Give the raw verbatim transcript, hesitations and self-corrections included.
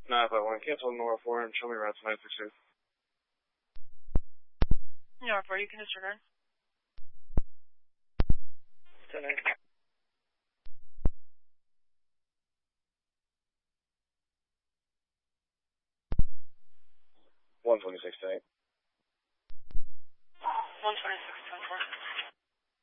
nine five one, cancel Nora four and show me routes nine six two. Nora four, you can disregard. ten eight. one twenty-six, ten eight. one twenty-six.